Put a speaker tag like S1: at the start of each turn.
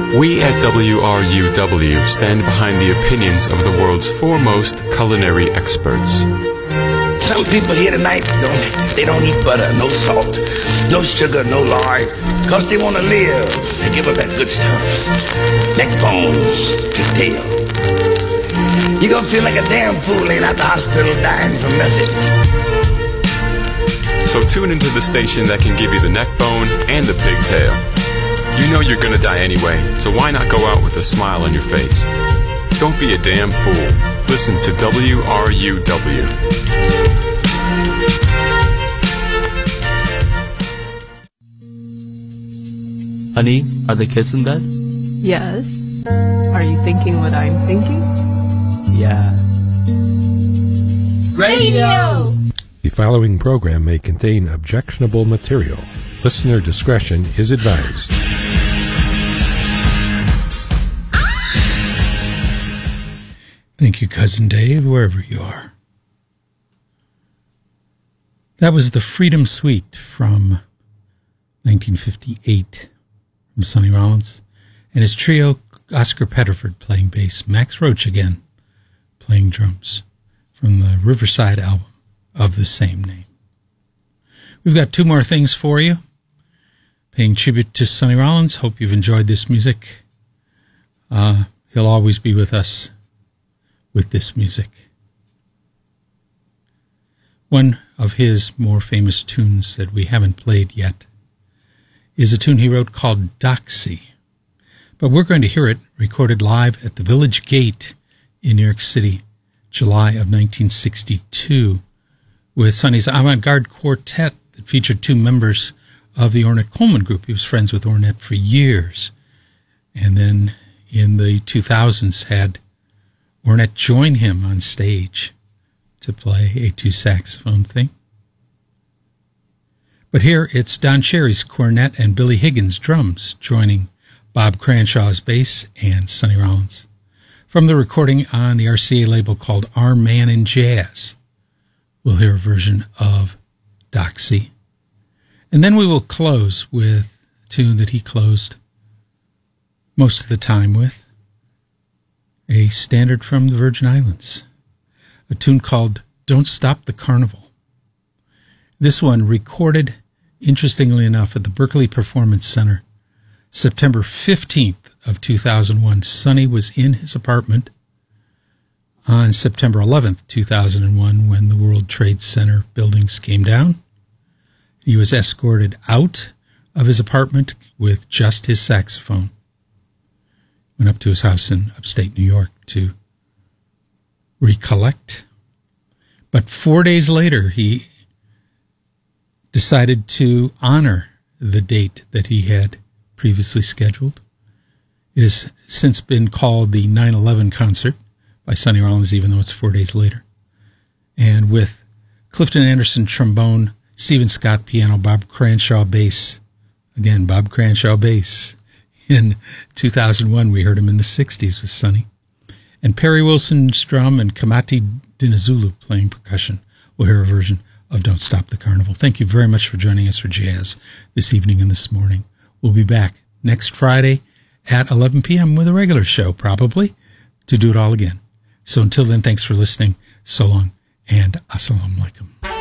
S1: We at WRUW stand behind the opinions of the world's foremost culinary experts.
S2: Some people here tonight, they don't eat butter, no salt, no sugar, no lard, because they want to live. They give up that good stuff. Neck bone to tail. You're going to feel like a damn fool laying at the hospital dying from nothing.
S1: So tune into the station that can give you the neck bone and the pigtail. You know you're gonna die anyway, so why not go out with a smile on your face? Don't be a damn fool. Listen to WRUW.
S3: Honey, are the kids in bed?
S4: Yes. Are you thinking what I'm thinking?
S3: Yeah.
S4: Radio!
S5: The following program may contain objectionable material. Listener discretion is advised.
S6: Thank you, Cousin Dave, wherever you are. That was the Freedom Suite from 1958 from Sonny Rollins and his trio, Oscar Pettiford playing bass, Max Roach again playing drums from the Riverside album of the same name. We've got two more things for you. Paying tribute to Sonny Rollins. Hope you've enjoyed this music. He'll always be with us with this music. One of his more famous tunes that we haven't played yet is a tune he wrote called Doxy. But we're going to hear it recorded live at the Village Gate in New York City, July of 1962, with Sonny's avant-garde quartet that featured two members of the Ornette Coleman Group. He was friends with Ornette for years. And then in the 2000s had Ornette join him on stage to play a two-saxophone thing. But here it's Don Cherry's cornet and Billy Higgins' drums joining Bob Cranshaw's bass and Sonny Rollins from the recording on the RCA label called Our Man in Jazz. We'll hear a version of Doxy. And then we will close with a tune that he closed most of the time with, a standard from the Virgin Islands, a tune called Don't Stop the Carnival. This one recorded, interestingly enough, at the Berkeley Performance Center, September 15th of 2001. Sonny was in his apartment on September 11th, 2001, when the World Trade Center buildings came down. He was escorted out of his apartment with just his saxophone. Went up to his house in upstate New York to recollect. But 4 days later, he decided to honor the date that he had previously scheduled. It has since been called the 9/11 concert by Sonny Rollins, even though it's 4 days later. And with Clifton Anderson trombone, Stephen Scott piano, Bob Cranshaw bass. Again, Bob Cranshaw bass. In 2001, we heard him in the 60s with Sonny. And Perry Wilson's drum and Kamati Dinizulu playing percussion. We'll hear a version of Don't Stop the Carnival. Thank you very much for joining us for jazz this evening and this morning. We'll be back next Friday at 11 p.m. with a regular show, probably, to do it all again. So until then, thanks for listening. So long, and assalamu alaikum.